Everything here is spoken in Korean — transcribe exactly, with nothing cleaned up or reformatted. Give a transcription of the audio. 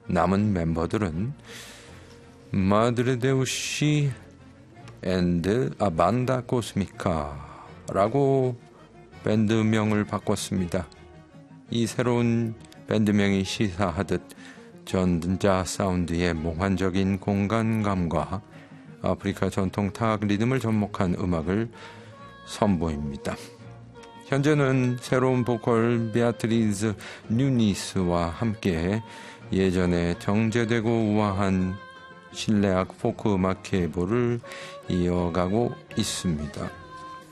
남은 멤버들은 마드레데우시 앤드 아반다 코스미카라고 밴드명을 바꿨습니다. 이 새로운 밴드명이 시사하듯 전자 사운드의 몽환적인 공간감과 아프리카 전통 타악 리듬을 접목한 음악을 선보입니다. 현재는 새로운 보컬 베아트리즈 뉴니스와 함께 예전에 정제되고 우아한 실내악 포크 음악 계보를 이어가고 있습니다.